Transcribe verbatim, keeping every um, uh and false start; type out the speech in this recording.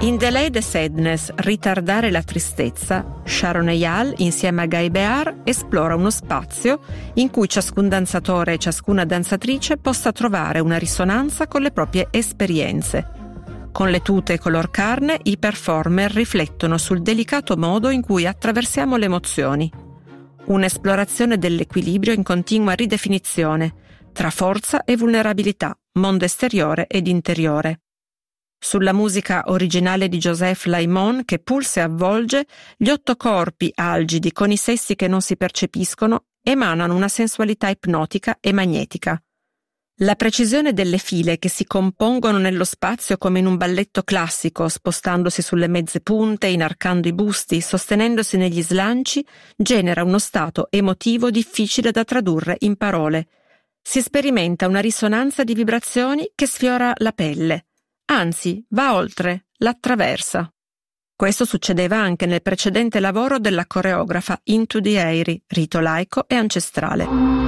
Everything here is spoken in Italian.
In Delay the Sadness, ritardare la tristezza, Sharon Eyal, insieme a Guy Bear, esplora uno spazio in cui ciascun danzatore e ciascuna danzatrice possa trovare una risonanza con le proprie esperienze. Con le tute color carne, i performer riflettono sul delicato modo in cui attraversiamo le emozioni. Un'esplorazione dell'equilibrio in continua ridefinizione, tra forza e vulnerabilità, mondo esteriore ed interiore. Sulla musica originale di Joseph Laimon, che pulsa e avvolge, gli otto corpi algidi con i sessi che non si percepiscono emanano una sensualità ipnotica e magnetica. La precisione delle file che si compongono nello spazio come in un balletto classico, spostandosi sulle mezze punte, inarcando i busti, sostenendosi negli slanci, genera uno stato emotivo difficile da tradurre in parole. Si sperimenta una risonanza di vibrazioni che sfiora la pelle. Anzi, va oltre, l'attraversa. Questo succedeva anche nel precedente lavoro della coreografa Into the Airy, rito laico e ancestrale.